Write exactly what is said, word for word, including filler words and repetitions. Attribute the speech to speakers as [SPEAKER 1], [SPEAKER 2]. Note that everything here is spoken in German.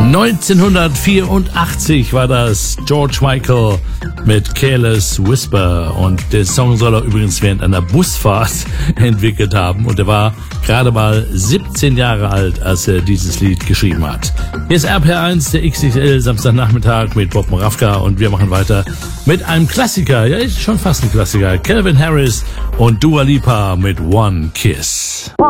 [SPEAKER 1] neunzehnhundertvierundachtzig war das George Michael mit Careless Whisper, und der Song soll er übrigens während einer Busfahrt entwickelt haben, und er war gerade mal siebzehn Jahre alt, als er dieses Lied geschrieben hat. Hier ist R P R eins, der X X L Samstagnachmittag mit Bob Moravka, und wir machen weiter mit einem Klassiker, ja, ist schon fast ein Klassiker, Calvin Harris und Dua Lipa mit One Kiss.
[SPEAKER 2] One